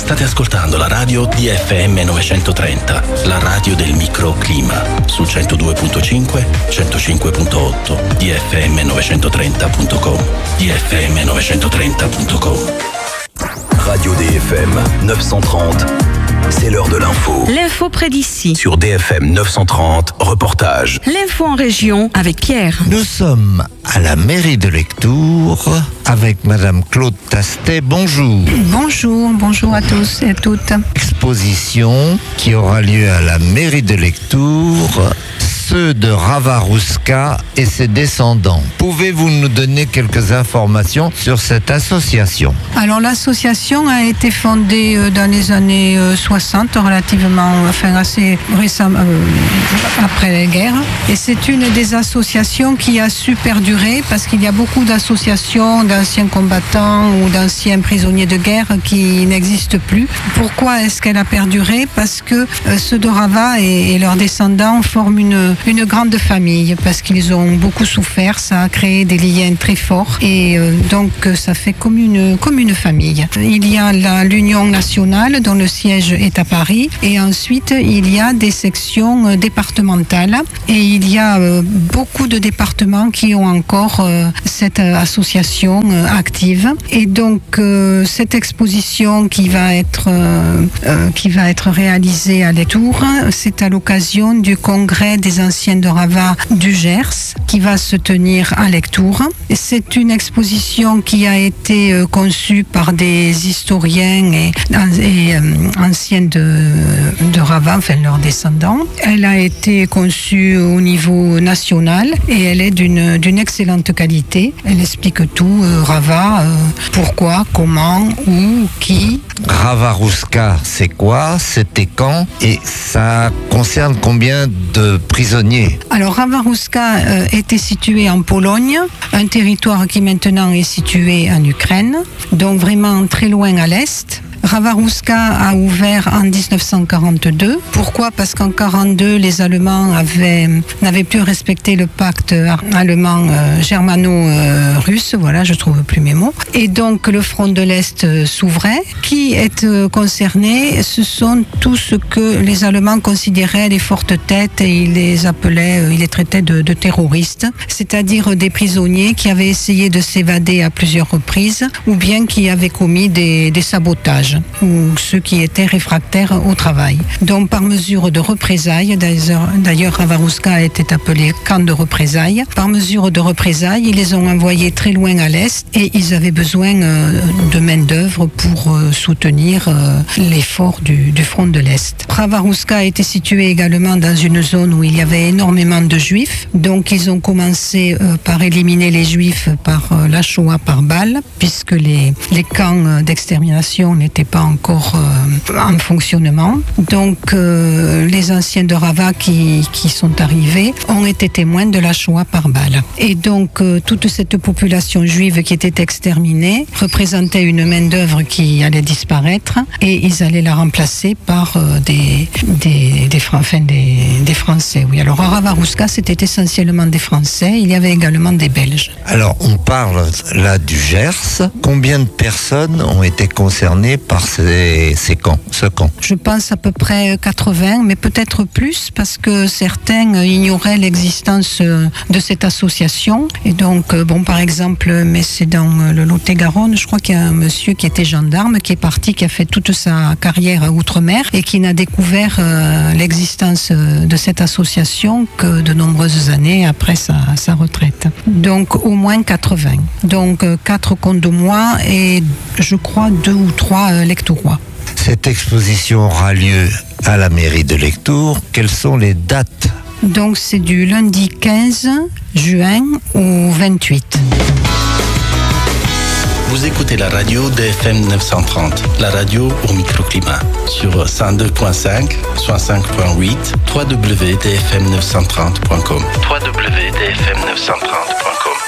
State ascoltando la radio DFM 930, la radio del microclima, su 102.5, 105.8, dfm930.com, dfm930.com. Radio DFM 930, c'est l'heure de l'info. L'info près d'ici. Sur DFM 930, reportage. L'info en région avec Pierre. Nous sommes à la mairie de Lectoure avec Madame Claude Tastet. Bonjour. Bonjour à tous et à toutes. Exposition qui aura lieu à la mairie de Lectoure. Ceux de Ravarouska et ses descendants. Pouvez-vous nous donner quelques informations sur cette association? Alors l'association a été fondée dans les années 60, assez récemment, après la guerre. Et c'est une des associations qui a su perdurer parce qu'il y a beaucoup d'associations d'anciens combattants ou d'anciens prisonniers de guerre qui n'existent plus. Pourquoi est-ce qu'elle a perduré? Parce que ceux de Rava et leurs descendants forment une grande famille parce qu'ils ont beaucoup souffert, ça a créé des liens très forts et donc ça fait comme une famille. Il y a l'Union nationale dont le siège est à Paris et ensuite il y a des sections départementales et il y a beaucoup de départements qui ont encore cette association active et donc cette exposition qui va être réalisée à Lectoure, c'est à l'occasion du congrès des anciens de Rava du Gers qui va se tenir à Lectoure. C'est une exposition qui a été conçue par des historiens et anciens de Rava, enfin leurs descendants. Elle a été conçue au niveau national et elle est d'une excellente qualité. Elle explique tout, Rava, pourquoi, comment, où, qui. Ravarouska, c'est quoi? C'était quand? Et ça concerne combien de prisonniers? Alors Ravarouska était situé en Pologne, un territoire qui maintenant est situé en Ukraine, donc vraiment très loin à l'est. Ravarouska a ouvert en 1942. Pourquoi? Parce qu'en 1942, les Allemands n'avaient plus respecté le pacte allemand germano-russe. Voilà, je trouve plus mes mots. Et donc, le front de l'Est s'ouvrait. Qui est concerné? Ce sont tous ce que les Allemands considéraient les fortes têtes et ils les traitaient de terroristes, c'est-à-dire des prisonniers qui avaient essayé de s'évader à plusieurs reprises ou bien qui avaient commis des sabotages ou ceux qui étaient réfractaires au travail. Donc par mesure de représailles, d'ailleurs Ravarouska était appelé camp de représailles, par mesure de représailles, ils les ont envoyés très loin à l'est et ils avaient besoin de main d'œuvre pour soutenir l'effort du front de l'Est. Ravarouska était situé également dans une zone où il y avait énormément de juifs, donc ils ont commencé par éliminer les juifs par la Shoah par balle, puisque les camps d'extermination n'étaient pas encore en fonctionnement. Donc les anciens de Rava qui sont arrivés ont été témoins de la Shoah par balle. Et donc toute cette population juive qui était exterminée représentait une main-d'œuvre qui allait disparaître et ils allaient la remplacer par des Français. Oui, alors à Ravarouska, c'était essentiellement des Français. Il y avait également des Belges. Alors on parle là du Gers. Combien de personnes ont été concernées par ce camp? Je pense à peu près 80, mais peut-être plus, parce que certains ignoraient l'existence de cette association. Et donc, par exemple, mais c'est dans le Lot-et-Garonne, je crois qu'il y a un monsieur qui était gendarme, qui est parti, qui a fait toute sa carrière à Outre-mer et qui n'a découvert l'existence de cette association que de nombreuses années après sa retraite. Donc, au moins 80. Donc, 4 Condomois et je crois 2 ou 3 Lectourois. Cette exposition aura lieu à la mairie de Lectoure. Quelles sont les dates? Donc c'est du lundi 15 juin au 28. Vous écoutez la radio DFM 930, la radio au microclimat, sur 102.5, 105.8, www.dfm930.com. www.dfm930.com.